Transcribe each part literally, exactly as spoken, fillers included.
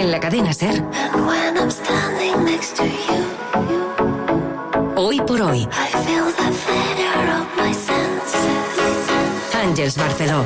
En la cadena SER. Hoy por hoy. Àngels Barceló.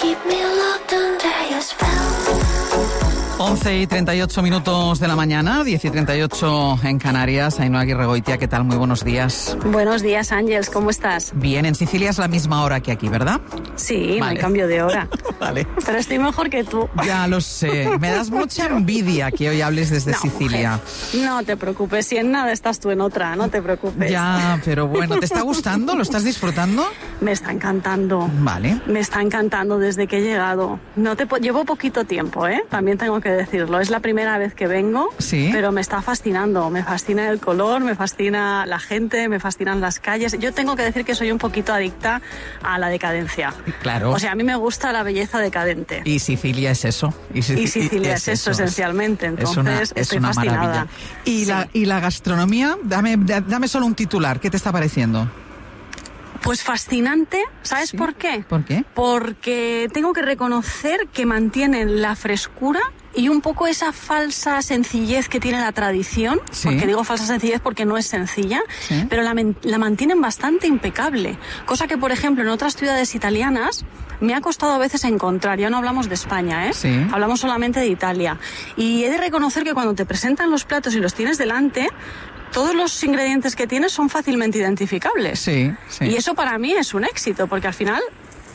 once y treinta y ocho minutos de la mañana, diez y treinta y ocho en Canarias. Ainhoa Aguirregoitia, ¿qué tal? Muy buenos días. Buenos días, Ángels, ¿cómo estás? Bien, en Sicilia es la misma hora que aquí, ¿verdad? Sí, vale. No hay cambio de hora. Vale. Pero estoy mejor que tú. Ya lo sé. Me das mucha envidia que hoy hables desde no, Sicilia. Mujer, no te preocupes, si en nada estás tú en otra, no te preocupes. Ya, pero bueno, ¿te está gustando? ¿Lo estás disfrutando? Me está encantando. Vale. Me está encantando desde que he llegado. No te po- Llevo poquito tiempo, ¿eh? También tengo que decirlo. Es la primera vez que vengo, ¿Sí? Pero me está fascinando. Me fascina el color, me fascina la gente, me fascinan las calles. Yo tengo que decir que soy un poquito adicta a la decadencia. Claro. O sea, a mí me gusta la belleza decadente. Y Sicilia es eso. Y, Sic- y Sicilia es, es eso, esencialmente. Entonces, es una, es estoy una fascinada. maravilla. ¿Y, sí. la, ¿Y la gastronomía? Dame, dame solo un titular. ¿Qué te está pareciendo? Pues fascinante. ¿Sabes ¿Sí? por qué? ¿Por qué? Porque tengo que reconocer que mantienen la frescura y un poco esa falsa sencillez que tiene la tradición, sí. Porque digo falsa sencillez porque no es sencilla, sí. Pero la, la mantienen bastante impecable, cosa que, por ejemplo, en otras ciudades italianas me ha costado a veces encontrar. Ya no hablamos de España, ¿eh? Sí. Hablamos solamente de Italia. Y he de reconocer que cuando te presentan los platos y los tienes delante, todos los ingredientes que tienes son fácilmente identificables. Sí, sí. Y eso para mí es un éxito, porque al final...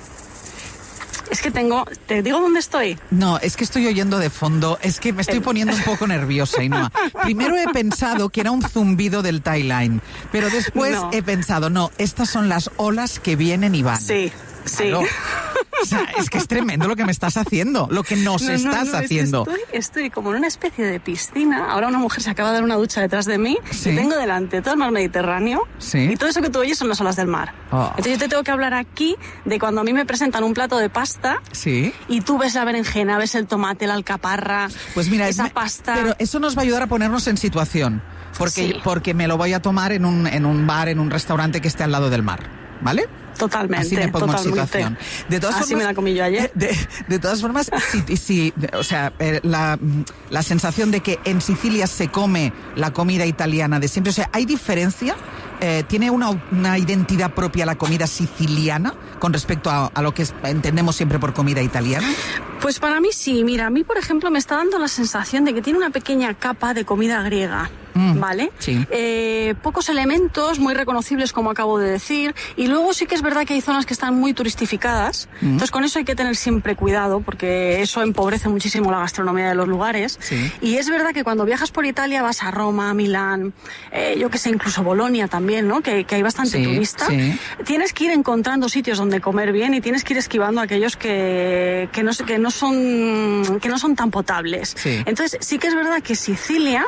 Es que tengo... ¿Te digo dónde estoy? No, es que estoy oyendo de fondo. Es que me estoy poniendo un poco nerviosa, Ainhoa. Primero he pensado que era un zumbido del Thai Line, pero después no. he pensado, no, estas son las olas que vienen y van. Sí, sí. Claro. O sea, es que es tremendo lo que me estás haciendo, lo que nos no, estás no, no, haciendo. Estoy, estoy como en una especie de piscina. Ahora una mujer se acaba de dar una ducha detrás de mí. ¿Sí? Y tengo delante todo el mar Mediterráneo. ¿Sí? Y todo eso que tú oyes son las olas del mar. Oh. Entonces yo te tengo que hablar aquí de cuando a mí me presentan un plato de pasta. Sí. Y tú ves la berenjena, ves el tomate, la alcaparra, pues mira, esa es, pasta. Pero eso nos va a ayudar a ponernos en situación. Porque, Sí. porque me lo voy a tomar en un, en un bar, en un restaurante que esté al lado del mar. ¿Vale? Totalmente, Así me pongo totalmente. en situación. De todas Así formas, me la comí yo ayer. De, de todas formas, sí, sí, o sea, eh, la, la sensación de que en Sicilia se come la comida italiana de siempre, o sea, ¿hay diferencia? Eh, ¿Tiene una, una identidad propia la comida siciliana con respecto a, a lo que es, entendemos siempre por comida italiana? Pues para mí sí. Mira, a mí, por ejemplo, me está dando la sensación de que tiene una pequeña capa de comida griega. Mm, ¿Vale? Sí. Eh, pocos elementos, muy reconocibles, como acabo de decir. Y luego sí que es verdad que hay zonas que están muy turistificadas. Mm. Entonces, con eso hay que tener siempre cuidado, porque eso empobrece muchísimo la gastronomía de los lugares. Sí. Y es verdad que cuando viajas por Italia vas a Roma, Milán, eh, yo que sé, incluso Bolonia también, ¿no? Que, que hay bastante sí, turista. Sí. Tienes que ir encontrando sitios donde comer bien y tienes que ir esquivando aquellos que, que, no, que, no, son, que no son tan potables. Sí. Entonces, sí que es verdad que Sicilia,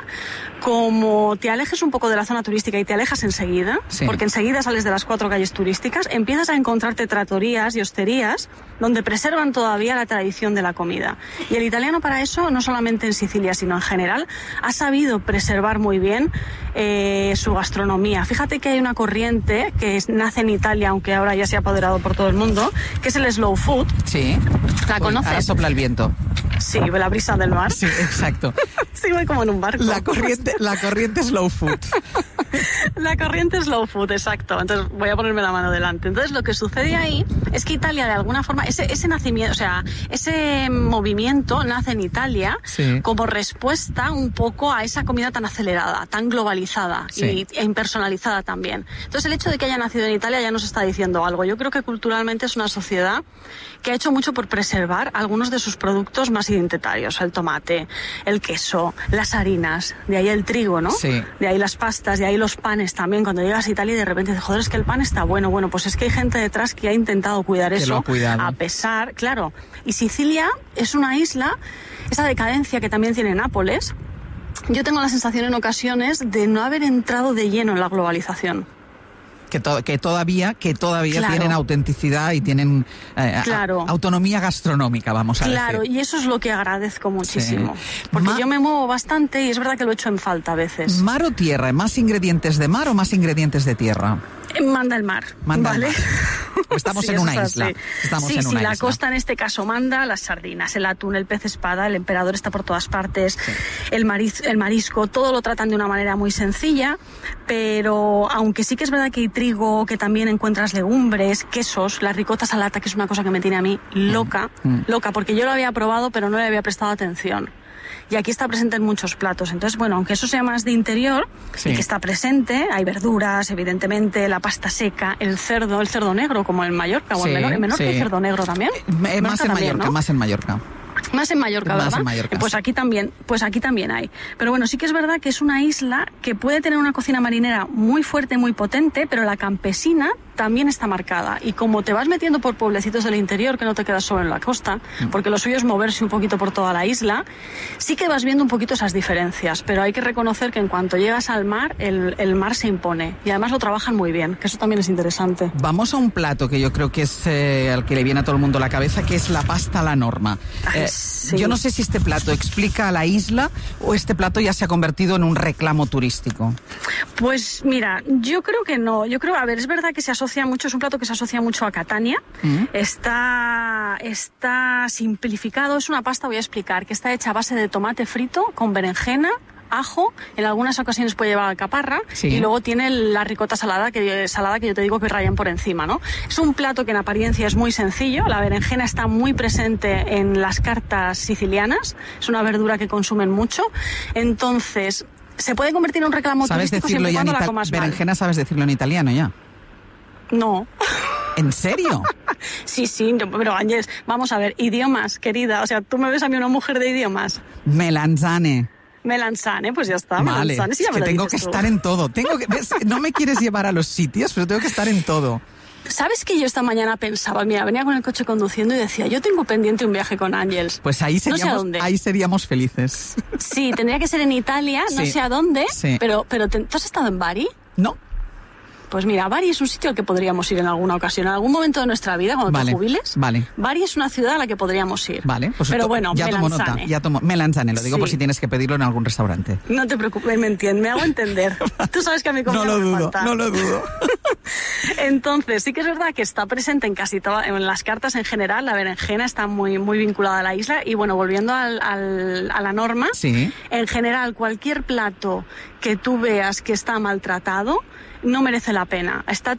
como te alejes un poco de la zona turística y te alejas enseguida, sí. porque enseguida sales de las cuatro calles turísticas, empiezas a encontrarte tratorías y hosterías donde preservan todavía la tradición de la comida. Y el italiano para eso, no solamente en Sicilia, sino en general, ha sabido preservar muy bien eh, su gastronomía. Fíjate que hay una corriente que es, nace en Italia, aunque ahora ya se ha apoderado por todo el mundo, que es el slow food. Sí. ¿La Uy, conoces? Ahora sopla el viento. Sí, la brisa del mar. Sí, exacto. Sí, voy como en un barco. La corriente, la corriente slow food. La corriente slow food, exacto. Entonces voy a ponerme la mano delante. Entonces lo que sucede ahí es que Italia de alguna forma, ese, ese nacimiento, o sea, ese movimiento nace en Italia sí. como respuesta un poco a esa comida tan acelerada, tan globalizada sí. y, e impersonalizada también. Entonces el hecho de que haya nacido en Italia ya nos está diciendo algo. Yo creo que culturalmente es una sociedad que ha hecho mucho por preservar algunos de sus productos más identitarios. El tomate, el queso, las harinas, de ahí el trigo, ¿no? Sí. De ahí las pastas, de ahí los panes también. Cuando llegas a Italia y de repente dices, joder, es que el pan está bueno. Bueno, pues es que hay gente detrás que ha intentado cuidar que eso. Lo ha cuidado. A pesar, claro. Y Sicilia es una isla, esa decadencia que también tiene Nápoles. Yo tengo la sensación en ocasiones de no haber entrado de lleno en la globalización. Que, to- que todavía, que todavía Claro. tienen autenticidad y tienen eh, Claro. a- autonomía gastronómica, vamos a Claro, decir. y eso es lo que agradezco muchísimo. Sí. Porque Ma- yo me muevo bastante y es verdad que lo echo en falta a veces. ¿Mar o tierra? ¿Más ingredientes de mar o más ingredientes de tierra? Manda el mar, Manda ¿vale? el mar. Estamos Sí, en una eso es isla. así. Estamos sí, en sí, una la isla. costa en este caso manda, las sardinas, el atún, el pez espada, el emperador está por todas partes, Sí. el, mariz, el marisco, todo lo tratan de una manera muy sencilla, pero aunque sí que es verdad que hay trigo, que también encuentras legumbres, quesos, la ricota salata, que es una cosa que me tiene a mí loca, Mm. loca, porque yo lo había probado, pero no le había prestado atención. Y aquí está presente en muchos platos. Entonces, bueno, aunque eso sea más de interior, Sí. y que está presente, hay verduras, evidentemente, la pasta seca, el cerdo, el cerdo negro, como en Mallorca, o Sí, en Menor, en Menorca sí. hay cerdo negro también. Eh, Más en también, Mallorca, ¿no? más en Mallorca. Más en Mallorca, Más ¿verdad? en Mallorca, Pues sí. aquí también, pues aquí también hay. Pero bueno, sí que es verdad que es una isla que puede tener una cocina marinera muy fuerte, muy potente, pero la campesina también está marcada. Y como te vas metiendo por pueblecitos del interior, que no te quedas solo en la costa, porque lo suyo es moverse un poquito por toda la isla, sí que vas viendo un poquito esas diferencias. Pero hay que reconocer que en cuanto llegas al mar, el, el mar se impone. Y además lo trabajan muy bien, que eso también es interesante. Vamos a un plato que yo creo que es eh, al que le viene a todo el mundo a la cabeza, que es la pasta a la norma. Ay, Eh, sí. Yo no sé si este plato explica a la isla o este plato ya se ha convertido en un reclamo turístico. Pues mira, yo creo que no. Yo creo, a ver, es verdad que se asocia mucho, es un plato que se asocia mucho a Catania. Mm. Está, está simplificado, es una pasta, voy a explicar, que está hecha a base de tomate frito con berenjena, ajo, en algunas ocasiones puede llevar alcaparra, Sí. y luego tiene la ricota salada que, salada que yo te digo que rayan por encima, ¿no? Es un plato que en apariencia es muy sencillo, la berenjena está muy presente en las cartas sicilianas, es una verdura que consumen mucho, entonces se puede convertir en un reclamo ¿Sabes turístico decirlo siempre y ya en cuando la ita- comas mal. berenjena sabes decirlo en italiano ya? No. ¿En serio? Sí, sí, no, pero Ángeles, vamos a ver, idiomas, querida, o sea, tú me ves a mí una mujer de idiomas. Melanzane. Melanzane, pues ya está, Vale, melanzane, sí, es ya me que lo tengo que dices tú. estar en todo. Tengo que, ¿ves? No me quieres llevar a los sitios, pero tengo que estar en todo. ¿Sabes que yo esta mañana pensaba, mira, venía con el coche conduciendo y decía, yo tengo pendiente un viaje con Ángeles? Pues ahí No sé a seríamos, dónde. ahí seríamos felices. Sí, tendría que ser en Italia, no Sí, sé a dónde, sí. pero, pero te- ¿tú has estado en Bari? No. Pues mira, Bari es un sitio al que podríamos ir en alguna ocasión, en algún momento de nuestra vida, cuando Vale, te jubiles. vale. Bari es una ciudad a la que podríamos ir. Vale, pues pero to- bueno, ya tomo nota. melanzane. Ya tomo melanzane, lo digo Sí. por si tienes que pedirlo en algún restaurante. No te preocupes, me entiendes, me hago entender. Tú sabes que a mi comida No lo me dudo, falta. no lo dudo. Entonces, sí que es verdad que está presente en casi todas, en las cartas en general, la berenjena está muy, muy vinculada a la isla. Y bueno, volviendo al, al- a la norma, Sí. en general, cualquier plato que tú veas que está maltratado, no merece la pena. Está,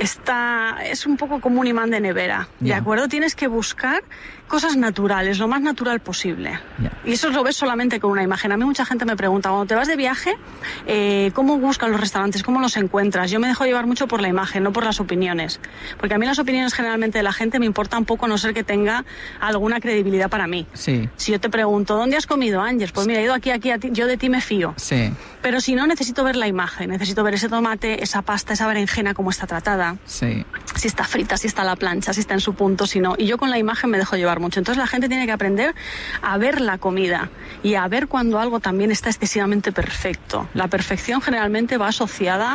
está, es un poco como un imán de nevera, ¿de Ya. acuerdo? Tienes que buscar cosas naturales, lo más natural posible. Ya. Y eso lo ves solamente con una imagen. A mí mucha gente me pregunta, cuando te vas de viaje, eh, ¿cómo buscas los restaurantes? ¿Cómo los encuentras? Yo me dejo llevar mucho por la imagen, no por las opiniones. Porque a mí las opiniones generalmente de la gente me importan poco, a no ser que tenga alguna credibilidad para mí. Sí, Si yo te pregunto, ¿dónde has comido, Ángeles? Pues mira, he ido aquí, aquí, a ti, yo de ti me fío. sí, Pero si no, necesito ver la imagen, necesito ver ese tomate, esa pasta, esa berenjena, cómo está tratada, sí. si está frita, si está a la plancha, si está en su punto, si no. Y yo con la imagen me dejo llevar mucho. Entonces la gente tiene que aprender a ver la comida y a ver cuando algo también está excesivamente perfecto. La perfección generalmente va asociada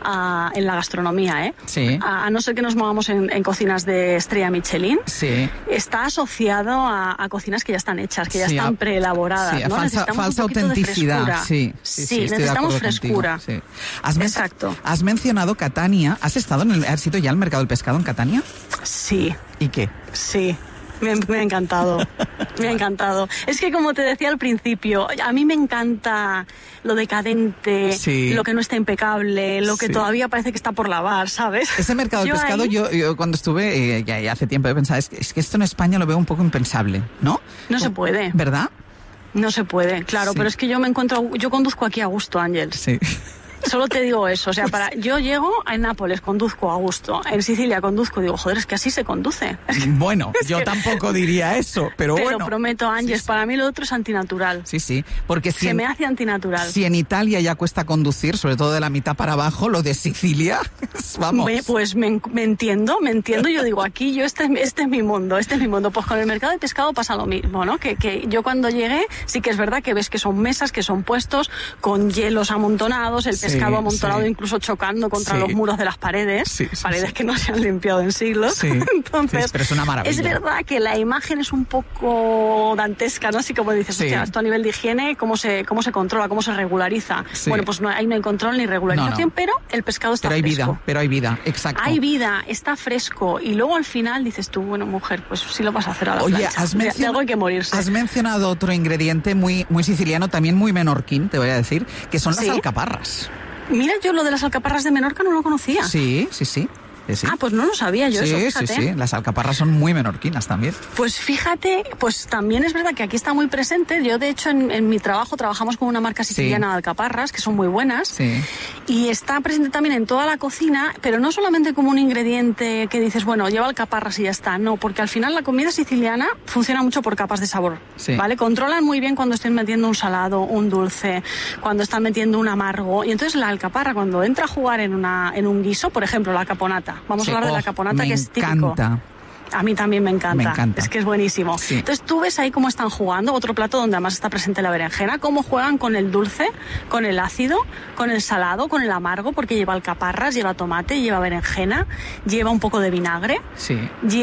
a, en la gastronomía, ¿eh? Sí. A, a no ser que nos movamos en, en cocinas de estrella Michelin. Sí. Está asociado a, a cocinas que ya están hechas, que ya Sí, están a- preelaboradas. Sí, a ¿no? falsa, Necesitamos falsa un poquito de autenticidad. frescura. Sí, sí, sí, estoy de necesitamos acuerdo contigo, frescura. sí. Has, men- Exacto. has mencionado Catania. ¿Has estado en el, has ido ya al mercado del pescado en Catania? Sí. ¿Y qué? Sí, me, me ha encantado, me ha encantado. Es que como te decía al principio, a mí me encanta lo decadente, Sí. lo que no está impecable, lo que Sí. todavía parece que está por lavar, ¿sabes? Ese mercado del Yo pescado, ahí- yo, yo cuando estuve, eh, ya, ya hace tiempo, he pensado, es que, es que esto en España lo veo un poco impensable, ¿no? No se puede. ¿Verdad? No se puede, claro, Sí. pero es que yo me encuentro, yo conduzco aquí a gusto, Ángeles. Sí. Solo te digo eso, o sea, para yo llego a Nápoles, conduzco a gusto, en Sicilia conduzco, digo, joder, es que así se conduce. Es que Bueno, yo que- tampoco diría eso, pero te bueno. lo prometo, Ángeles, Sí, sí. para mí lo otro es antinatural. Sí, sí, porque si Se en, me hace antinatural. si en Italia ya cuesta conducir, sobre todo de la mitad para abajo, lo de Sicilia, vamos. Me- pues me, me entiendo, me entiendo. Yo digo, aquí yo este, es mi- este es mi mundo, este es mi mundo. Pues con el mercado de pescado pasa lo mismo, ¿no? Que, que yo cuando llegué, sí que es verdad que ves que son mesas, que son puestos con hielos amontonados, el Sí. pescado sí, amontonado, sí. incluso chocando contra Sí. los muros de las paredes, Sí, sí, paredes sí. que no se han limpiado en siglos. Sí. Entonces, Sí, pero es una maravilla. es verdad que la imagen es un poco dantesca, ¿no? Así como dices, Sí. hostia, esto a nivel de higiene, ¿cómo se, cómo se controla, cómo se regulariza? Sí. Bueno, pues no, ahí no hay control ni regularización, No, no. pero el pescado está Pero hay fresco. vida, pero hay vida, exacto. Hay vida, está fresco, y luego al final dices tú, bueno, mujer, pues sí lo vas a hacer a la Oye, plancha. has, De- de mencion- algo hay que morirse. has mencionado otro ingrediente muy, muy siciliano, también muy menorquín, te voy a decir, que son las ¿Sí? alcaparras. Mira, yo lo de las alcaparras de Menorca no lo conocía. Sí, sí, sí. Sí, sí. Ah, pues no lo sabía yo sí, eso, fíjate. sí, sí. Las alcaparras son muy menorquinas también. Pues fíjate, pues también es verdad que aquí está muy presente. Yo, de hecho, en, en mi trabajo trabajamos con una marca siciliana Sí. de alcaparras, que son muy buenas. Sí. Y está presente también en toda la cocina, pero no solamente como un ingrediente que dices, bueno, lleva alcaparras y ya está. No, porque al final la comida siciliana funciona mucho por capas de sabor. Sí. ¿Vale? Controlan muy bien cuando estén metiendo un salado, un dulce, cuando están metiendo un amargo. Y entonces la alcaparra, cuando entra a jugar en, una, en un guiso, por ejemplo, la caponata. Vamos Sí. a hablar de Oh, la caponata, me que es típico. encanta. A mí también me encanta. Me encanta. Es que es buenísimo. Sí. Entonces tú ves ahí cómo están jugando, otro plato donde además está presente la berenjena, cómo juegan con el dulce, con el ácido, con el salado, con el amargo, porque lleva alcaparras, lleva tomate, lleva berenjena, lleva un poco de vinagre, Sí.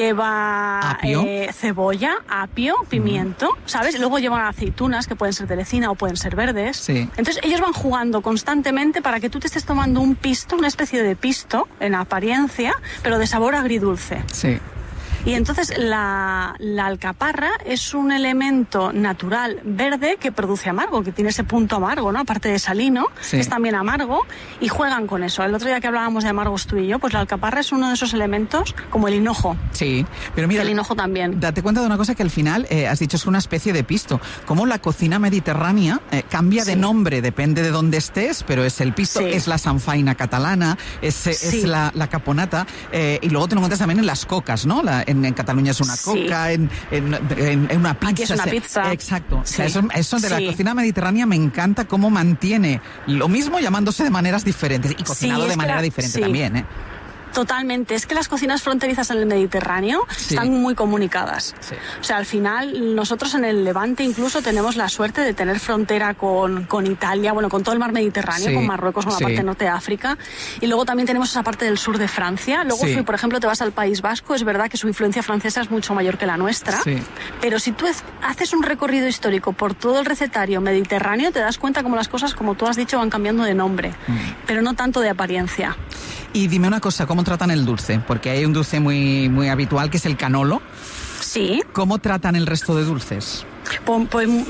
lleva Apio. eh, cebolla, apio, pimiento, ¿sabes? Luego llevan aceitunas que pueden ser de lecina o pueden ser verdes. Sí. Entonces ellos van jugando constantemente para que tú te estés tomando un pisto, una especie de pisto en apariencia, pero de sabor agridulce. Sí. Y entonces la, la alcaparra es un elemento natural verde que produce amargo, que tiene ese punto amargo, ¿no? Aparte de salino, Sí. es también amargo, y juegan con eso. El otro día que hablábamos de amargos tú y yo, pues la alcaparra es uno de esos elementos, como el hinojo. Sí. Pero mira, El hinojo también. date cuenta de una cosa que al final eh, has dicho es una especie de pisto. Como la cocina mediterránea eh, cambia de Sí. nombre, depende de dónde estés, pero es el pisto, Sí. es la sanfaina catalana, es, eh, Sí. es la, la caponata, eh, y luego te lo encuentras también en las cocas, ¿no? La, en, en Cataluña es una Sí. coca, en, en, en- en una pizza. Aquí es una se- pizza. Exacto. O sea, Sí. eso, eso de la Sí. cocina mediterránea me encanta cómo mantiene lo mismo llamándose de maneras diferentes y cocinado es de que manera la- diferente sí. también, ¿eh? Totalmente. Es que las cocinas fronterizas en el Mediterráneo Sí. están muy comunicadas. Sí. O sea, al final, nosotros en el Levante incluso tenemos la suerte de tener frontera con, con Italia, bueno, con todo el mar Mediterráneo, Sí. con Marruecos, con la Sí. parte norte de África. Y luego también tenemos esa parte del sur de Francia. Luego, Sí. si por ejemplo te vas al País Vasco, es verdad que su influencia francesa es mucho mayor que la nuestra. Sí. Pero si tú es- haces un recorrido histórico por todo el recetario mediterráneo, te das cuenta como las cosas, como tú has dicho, van cambiando de nombre, Mm. pero no tanto de apariencia. Y dime una cosa, ¿cómo tratan el dulce? Porque hay un dulce muy, muy habitual que es el canolo. Sí. ¿Cómo tratan el resto de dulces? Pues, pues, mm,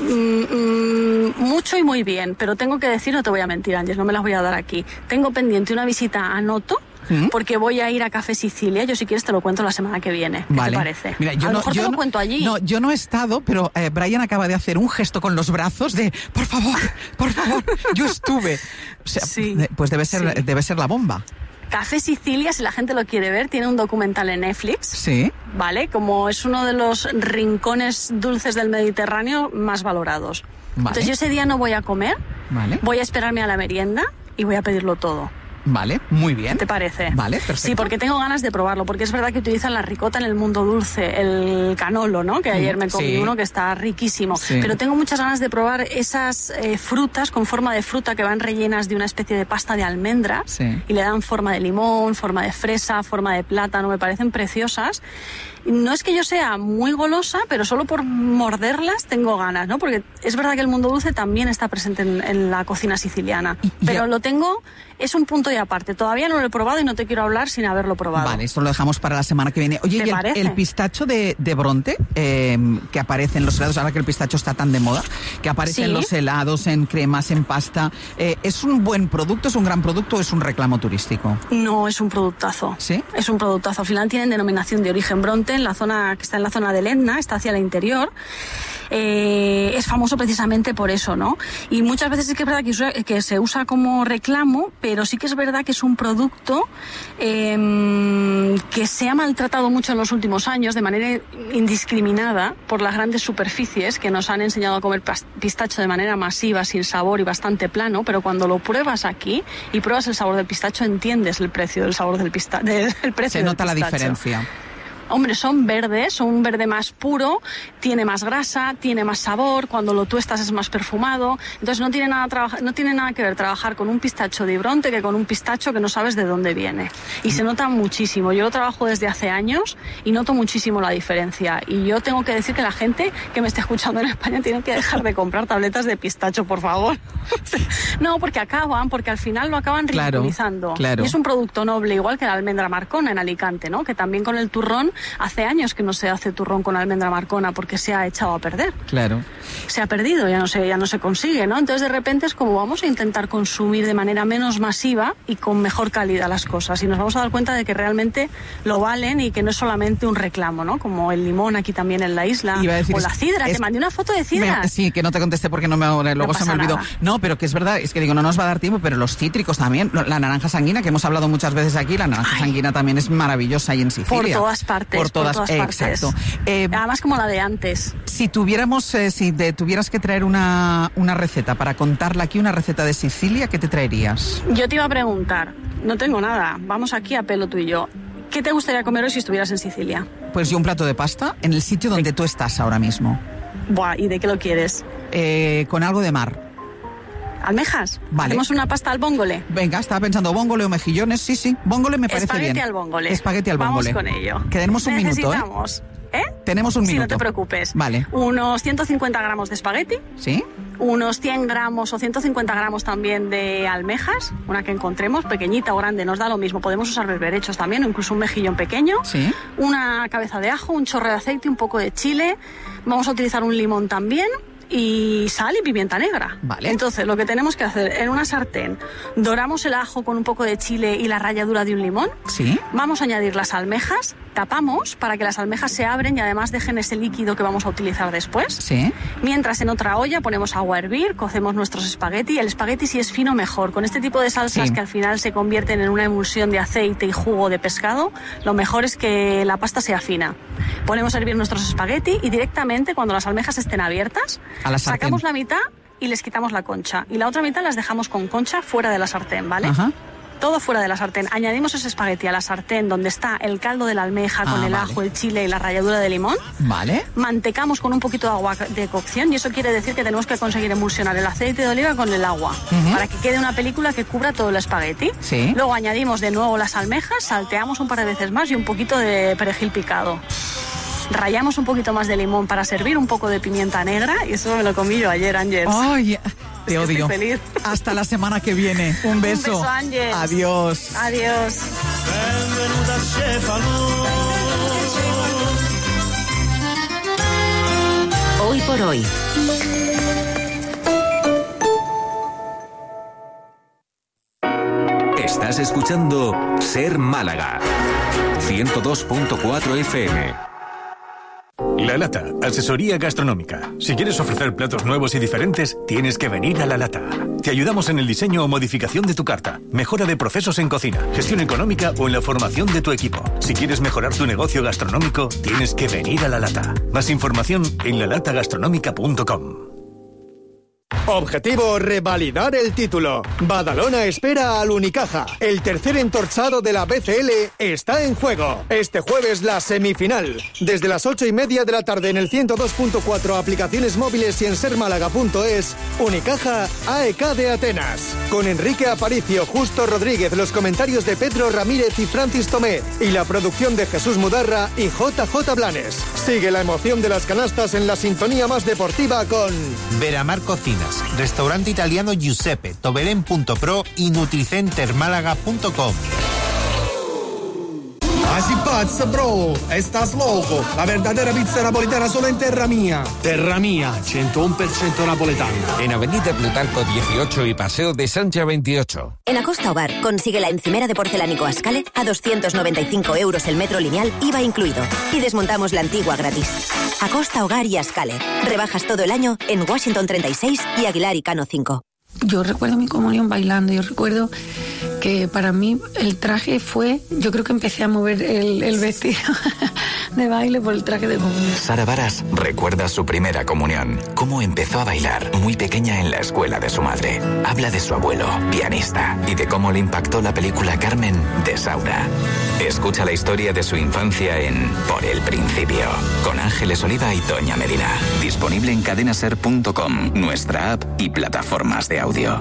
mm, mucho y muy bien, pero tengo que decir, no te voy a mentir, Ángeles, no me las voy a dar aquí. Tengo pendiente una visita a Noto, ¿Mm? porque voy a ir a Café Sicilia. Yo, si quieres, te lo cuento la semana que viene. ¿Qué Vale. te parece? Mira, yo a lo no, mejor yo te lo no- cuento allí. No, yo no he estado, pero eh, Brian acaba de hacer un gesto con los brazos de, por favor, por favor, yo estuve. O sea, Sí, de- pues debe ser, sí. debe ser la bomba. Café Sicilia, si la gente lo quiere ver, tiene un documental en Netflix. Sí. ¿Vale? Como es uno de los rincones dulces del Mediterráneo más valorados. Vale. Entonces yo ese día no voy a comer, Vale. voy a esperarme a la merienda y voy a pedirlo todo. Vale, muy bien. ¿Qué te parece? Vale, perfecto. Sí, porque tengo ganas de probarlo, porque es verdad que utilizan la ricota en el mundo dulce, el canolo, ¿no? Que ayer me comí Sí. uno que está riquísimo. Sí. Pero tengo muchas ganas de probar esas eh, frutas con forma de fruta que van rellenas de una especie de pasta de almendras Sí. y le dan forma de limón, forma de fresa, forma de plátano, me parecen preciosas. No es que yo sea muy golosa, pero solo por morderlas tengo ganas, ¿no? Porque es verdad que el mundo dulce también está presente en, en la cocina siciliana. Y- y Pero a- lo tengo, es un punto y aparte. Todavía no lo he probado y no te quiero hablar sin haberlo probado. Vale, esto lo dejamos para la semana que viene. Oye, ¿Te y el, parece? el pistacho de, de Bronte, eh, que aparece en los helados, ahora que el pistacho está tan de moda, que aparece Sí. en los helados, en cremas, en pasta, eh, ¿es un buen producto, es un gran producto o es un reclamo turístico? No, es un productazo. ¿Sí? Es un productazo. Al final tienen denominación de origen Bronte, en la zona que está en la zona del Etna, está hacia el interior. Eh, es famoso precisamente por eso, ¿no? Y muchas veces sí que es verdad que, usa- que se usa como reclamo, pero sí que es verdad que es un producto eh, que se ha maltratado mucho en los últimos años de manera indiscriminada por las grandes superficies que nos han enseñado a comer pas- pistacho de manera masiva, sin sabor y bastante plano, pero cuando lo pruebas aquí y pruebas el sabor del pistacho, entiendes el precio del sabor del pistacho. El precio Se del nota la pistacho. diferencia. Hombre, son verdes, son un verde más puro, tiene más grasa, tiene más sabor, cuando lo tuestas es más perfumado. Entonces no tiene nada, trabaja, no tiene nada que ver trabajar con un pistacho de Bronte que con un pistacho que no sabes de dónde viene. Y se nota muchísimo. Yo lo trabajo desde hace años y noto muchísimo la diferencia. Y yo tengo que decir que la gente que me esté escuchando en España tiene que dejar de comprar tabletas de pistacho, por favor. No, porque acaban, porque al final lo acaban ridiculizando. Claro, claro. Y es un producto noble, igual que la almendra marcona en Alicante, ¿no? Que también con el turrón, hace años que no se hace turrón con almendra marcona porque se ha echado a perder. Claro. Se ha perdido, ya no se, ya no se consigue, ¿no? Entonces de repente es como vamos a intentar consumir de manera menos masiva y con mejor calidad las cosas. Y nos vamos a dar cuenta de que realmente lo valen y que no es solamente un reclamo, ¿no? Como el limón aquí también en la isla. Iba a decir, o la cidra, es, te mandé una foto de cidra. Me, sí, que no te contesté porque no me, luego no se me olvidó. Nada. No, pero que es verdad, es que digo, no nos va a dar tiempo, pero los cítricos también, la naranja sanguina, que hemos hablado muchas veces aquí, la naranja Ay. sanguina también es maravillosa y en Sicilia. Por todas partes. Por todas, por todas partes. Exacto. Eh, Además como la de antes. Si tuviéramos, eh, si te tuvieras que traer una, una receta para contarla aquí, una receta de Sicilia, ¿qué te traerías? Yo te iba a preguntar, no tengo nada, vamos aquí a pelo tú y yo. ¿Qué te gustaría comer hoy si estuvieras en Sicilia? Pues yo un plato de pasta en el sitio donde tú estás ahora mismo. Buah, ¿y de qué lo quieres? Eh, con algo de mar. ¿Almejas? Vale. ¿Hacemos una pasta al bóngole? Venga, estaba pensando bóngole o mejillones. Sí, sí, bóngole me parece Espagueti bien. al bóngole. Espagueti al bóngole. Vamos con ello. Que tenemos un minuto, ¿eh? Necesitamos, ¿eh? Tenemos un sí, minuto. Sí, no te preocupes. Vale. Unos ciento cincuenta gramos de espagueti. ¿Sí? Unos cien gramos o ciento cincuenta gramos también de almejas, una que encontremos, pequeñita o grande, nos da lo mismo. Podemos usar berberechos también, o incluso un mejillón pequeño. Sí. Una cabeza de ajo, un chorro de aceite, un poco de chile. Vamos a utilizar un limón también. Y sal y pimienta negra. Vale. Entonces, lo que tenemos que hacer, en una sartén, doramos el ajo con un poco de chile y la ralladura de un limón. Sí. Vamos a añadir las almejas, tapamos para que las almejas se abren y además dejen ese líquido que vamos a utilizar después. Sí. Mientras en otra olla ponemos agua a hervir, cocemos nuestros espagueti. El espagueti, si es fino, mejor. Con este tipo de salsas, sí, que al final se convierten en una emulsión de aceite y jugo de pescado, lo mejor es que la pasta sea fina. Ponemos a hervir nuestros espagueti y directamente, cuando las almejas estén abiertas, a la sartén, sacamos la mitad y les quitamos la concha. Y la otra mitad las dejamos con concha fuera de la sartén, ¿vale? Ajá. Todo fuera de la sartén. Añadimos ese espagueti a la sartén donde está el caldo de la almeja con ah, el vale. ajo, el chile y la ralladura de limón. Vale. Mantecamos con un poquito de agua de cocción y eso quiere decir que tenemos que conseguir emulsionar el aceite de oliva con el agua uh-huh. para que quede una película que cubra todo el espagueti. Sí. Luego añadimos de nuevo las almejas, salteamos un par de veces más y un poquito de perejil picado. Rallamos un poquito más de limón para servir, un poco de pimienta negra y eso me lo comí yo ayer, Ángel. ¡Ay! Te es odio. Estoy feliz. Hasta la semana que viene. Un beso. Un beso, Ángel. Adiós. Adiós. Hoy por hoy. Estás escuchando Ser Málaga. ciento dos punto cuatro F M. La Lata, asesoría gastronómica. Si quieres ofrecer platos nuevos y diferentes, tienes que venir a La Lata. Te ayudamos en el diseño o modificación de tu carta, mejora de procesos en cocina, gestión económica o en la formación de tu equipo. Si quieres mejorar tu negocio gastronómico, tienes que venir a La Lata. Más información en la lata gastronómica punto com. Objetivo: revalidar el título. Badalona espera al Unicaja. El tercer entorchado de la B C L está en juego. Este jueves la semifinal. Desde las ocho y media de la tarde en el ciento dos punto cuatro, aplicaciones móviles y en ser málaga punto es. Unicaja A E K de Atenas. Con Enrique Aparicio, Justo Rodríguez, los comentarios de Pedro Ramírez y Francis Tomé y la producción de Jesús Mudarra y J J Blanes. Sigue la emoción de las canastas en la sintonía más deportiva con Veramar Cocinas, Restaurante Italiano Giuseppe, Tobelén punto pro y Nutricenter Málaga punto com. Así pazza, bro, estás loco. La verdadera pizza napolitana solo en Terra Mía. Terra Mía, ciento uno por ciento napoletana. En Avenida Plutarco dieciocho y Paseo de Sancha veintiocho. En Acosta Hogar consigue la encimera de porcelánico Ascale a doscientos noventa y cinco euros el metro lineal, I V A incluido. Y desmontamos la antigua gratis. Acosta Hogar y Ascale. Rebajas todo el año en Washington treinta y seis y Aguilar y Cano cinco. Yo recuerdo mi comunión bailando. Yo recuerdo porque para mí el traje fue, yo creo que empecé a mover el, el vestido de baile por el traje de comunión. Sara Varas recuerda su primera comunión, cómo empezó a bailar muy pequeña en la escuela de su madre. Habla de su abuelo, pianista, y de cómo le impactó la película Carmen de Saura. Escucha la historia de su infancia en Por el Principio, con Ángeles Oliva y Toña Medina. Disponible en cadenaser punto com, nuestra app y plataformas de audio.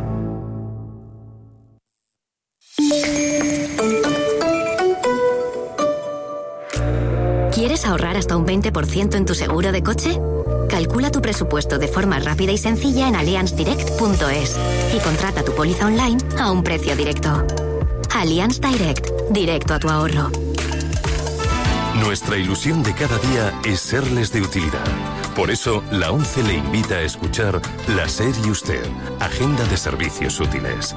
¿Quieres ahorrar hasta un veinte por ciento en tu seguro de coche? Calcula tu presupuesto de forma rápida y sencilla en allianz direct punto es y contrata tu póliza online a un precio directo. Allianz Direct, directo a tu ahorro. Nuestra ilusión de cada día es serles de utilidad. Por eso, la ONCE le invita a escuchar La SER y Usted, Agenda de Servicios Útiles.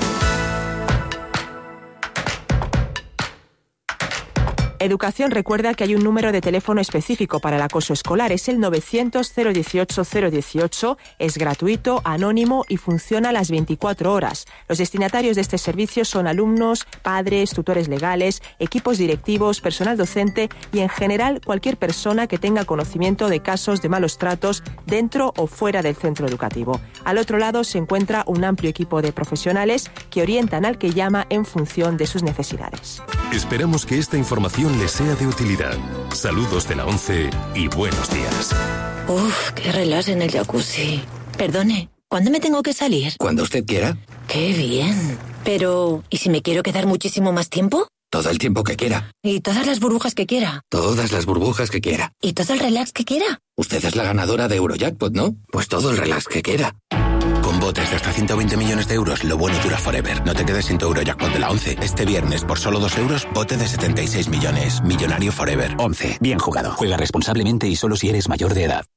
Educación recuerda que hay un número de teléfono específico para el acoso escolar. Es el novecientos cero dieciocho cero dieciocho. Es gratuito, anónimo y funciona a las veinticuatro horas. Los destinatarios de este servicio son alumnos, padres, tutores legales, equipos directivos, personal docente y, en general, cualquier persona que tenga conocimiento de casos de malos tratos dentro o fuera del centro educativo. Al otro lado se encuentra un amplio equipo de profesionales que orientan al que llama en función de sus necesidades. Esperamos que esta información les sea de utilidad. Saludos de la ONCE y buenos días. Uf, qué relax en el jacuzzi. Perdone, ¿cuándo me tengo que salir? Cuando usted quiera. Qué bien. Pero, ¿y si me quiero quedar muchísimo más tiempo? Todo el tiempo que quiera. ¿Y todas las burbujas que quiera? Todas las burbujas que quiera. ¿Y todo el relax que quiera? Usted es la ganadora de Eurojackpot, ¿no? Pues todo el relax que quiera. Con botes de hasta ciento veinte millones de euros, lo bueno dura forever. No te quedes sin tu Eurojackpot de la ONCE. Este viernes, por solo dos euros, bote de setenta y seis millones. Millonario forever. ONCE. Bien jugado. Juega responsablemente y solo si eres mayor de edad.